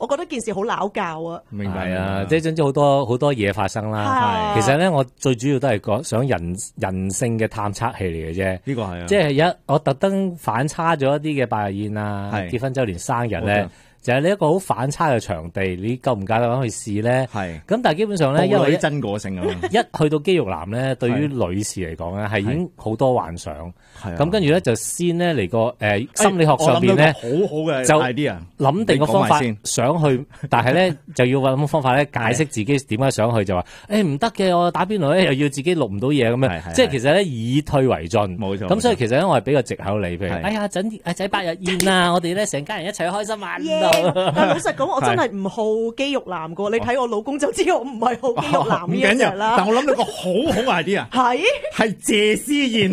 我覺得件事好拗教啊。 明白啊，即係總之好多嘢發生啦。其實咧，我最主要都係想人性嘅探測器嚟嘅啫。 呢個係啊， 即係我特登反差咗一啲嘅百日宴啊，結婚週年生日咧。就係呢一個好反差嘅場地，你夠唔夠膽去試咧？係。咁但係基本上咧，因為真個性啊， 一去到肌肉男咧，對於女士嚟講咧，係已經好多幻想。咁跟住咧就先咧嚟個心理學上邊咧， 好好嘅 idea，諗定個方法想去，但係咧就要揾方法咧解釋自己點解想去，就話唔得嘅，我打邊爐咧又要自己錄唔到嘢咁樣，即係其實咧以退為進。冇錯。咁所以其實咧我係俾個藉口你，譬如仔百日宴啊，我哋咧成家人一齊開心玩。 但老實講，我真係唔好肌肉男噶，你睇我老公就知我唔係好肌肉男呢一隻啦。 但我諗到個好好 idea， 係謝師宴。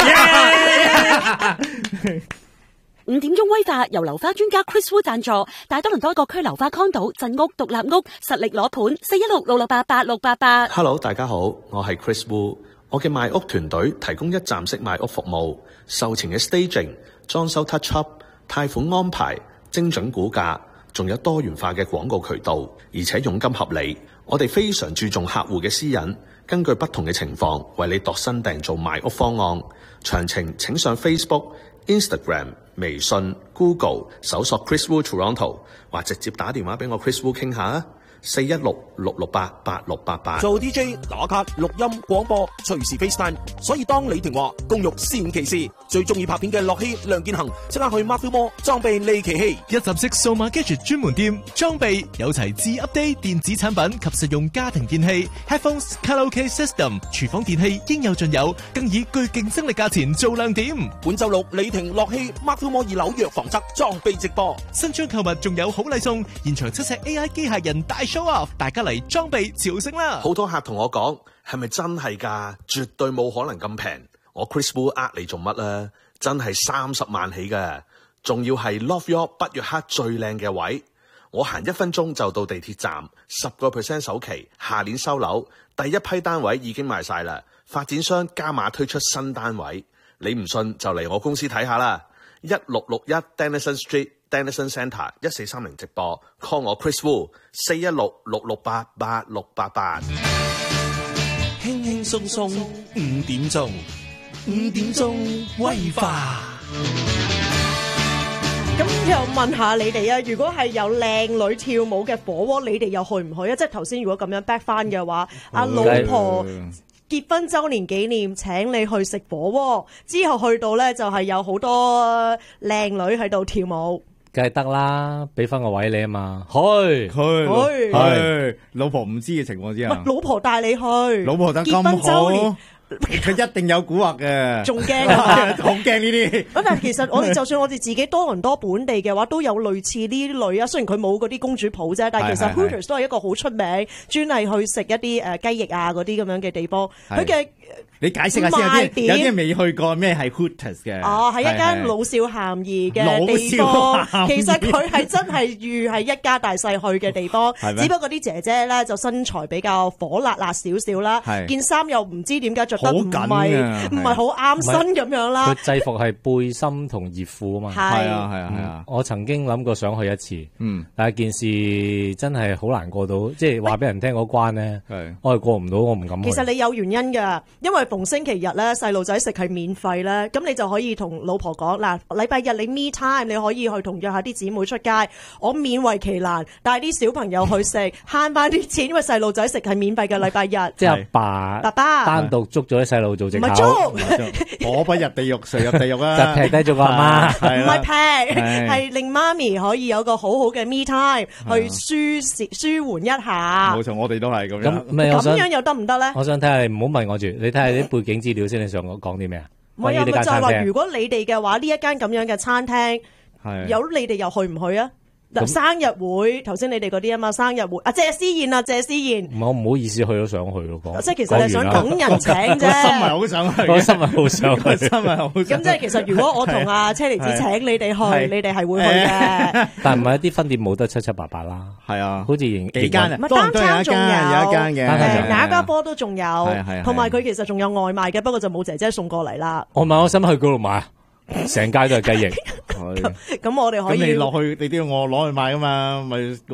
5點鐘威化由流花專家 Chris Wu 贊助，大多倫多各區流花康島、鎮屋、獨立屋實力攞盤，416-668-8688。 Hello， 大家好，我係 Chris Wu， 我嘅賣屋團隊提供一站式賣屋服務，售前嘅 staging、裝修 touch up、貸款安排、精準估價，仲有多元化嘅廣告渠道，而且佣金合理。我哋非常注重客戶嘅私隱，根據不同嘅情況為你度身訂造賣屋方案。詳情請上 Facebook、Instagram、微信、Google 搜索 Chris Wu Toronto， 或直接打電話俾我 Chris Wu 傾下啊。416-668-8688。 做 DJ 打卡錄音廣播隨時 FaceTime， 所以當李婷話公寓先其事，最中意拍片嘅樂希梁建恒即刻去 Marvel Mall 裝備利奇器， 一站式數碼 gadget 專門店，裝備有齊至 update 電子產品及實用家庭電器 headphones、卡拉 OK system、廚房電器應有盡有，更以具競爭力價錢做亮點。 本週六李婷樂希 Marvel Mall 2樓藥房側裝備直播， 新張購物仲有好禮送，現場7尺 AI 機械人大show off，大家嚟裝備朝聖啦！ 好多客同我講，係咪真係㗎？絕對冇可能咁平。我 Chris Wu 你做乜啊？真係30萬起㗎，仲要係 Love York 北約克最靚嘅位。我行1分鐘就到地鐵站，10% 首期，下年收樓，第一批單位已經賣晒啦。發展商加碼推出新單位，你唔信就嚟我公司睇下啦。1661 Denison Street。Denison Centre 1430直播 ，call 我 Chris Wu 416-668-8688。 輕輕鬆鬆5點鐘，5點鐘威化。 咁又問下你哋啊，如果係有靚女跳舞嘅火鍋，你哋又去唔去啊？即係頭先如果咁樣 back 翻嘅話，阿老婆結婚週年紀念請你去食火鍋，之後去到咧就係有好多靚女喺度跳舞。 梗係得啦，俾翻個位你啊嘛，去， 老婆唔知嘅情況之下， 老婆帶你去， 老婆得咁好，佢一定有蠱惑嘅， 仲驚啊！ 好驚呢啲。 咁但係其實我哋就算我哋自己多倫多本地嘅話，都有類似呢啲類啊。雖然佢冇嗰啲公主鋪啫，但係其實 Hooters 都係一個好出名，專係去食一啲雞翼啊嗰啲咁樣嘅地方。佢嘅你解釋下先，有啲未去過咩係 Hooters 嘅？ 哦，係一間老少咸宜嘅地方。其實佢係真係預係一家大細去嘅地方，只不過啲姐姐咧就身材比較火辣辣少少啦，件衫又唔知點解着得唔係好啱身咁樣啦。 佢制服係背心同熱褲啊嘛。 係啊。 我曾經諗過想去一次，但係件事真係好難過到，即係話俾人聽嗰關咧，我係過唔到，我唔敢去。 其實你有原因㗎，因為逢星期日咧細路仔食係免費咧，咁你就可以同老婆講嗱，禮拜日你 me time 你可以去同約下啲姊妹出街，我勉為其難帶啲小朋友去食，慳翻啲錢，因為細路仔食係免費嘅禮拜日。 即係爸爸單獨捉咗啲細路做藉口， 我不入地獄誰入地獄啊？ 就劈低咗個阿媽， 唔係劈，係令媽咪可以有個好好嘅 me time 去舒緩一下。 冇錯，我哋都係咁樣。 咁樣又得唔得咧？ 我想睇下你，唔好問我住，你睇下啲背景資料先。你想我講啲咩啊？ 唔係啊，咪就係話如果你哋嘅話，呢一間咁樣嘅餐廳，有你哋又去唔去啊？嗱，生日會頭先你哋嗰啲啊嘛，生日會謝師宴啊，謝師宴。 我唔好意思去都想去咯，講。 即係其實你想等人請啫。 心係好想去， 我心係好想去， 心係好。 咁即係其實如果我同阿車厘子請你哋去，你哋係會去嘅。 但唔係一啲分店冇得七七八八啦。 係啊， 好似幾間啊， 單餐仲有一間嘅， 哪家波都仲有，同埋佢其實仲有外賣嘅，不過就冇姐姐送過嚟啦。 我問我想去嗰度買，成街都係雞翼。 咁我哋可以。 咁你落去，你都要我攞去買噶嘛，咪。